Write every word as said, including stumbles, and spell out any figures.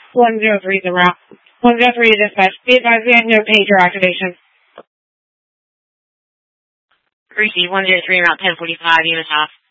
one zero three is the route. one zero three to dispatch. Be advised we have no pager activation. Receive one zero three, route ten forty-five, unit half.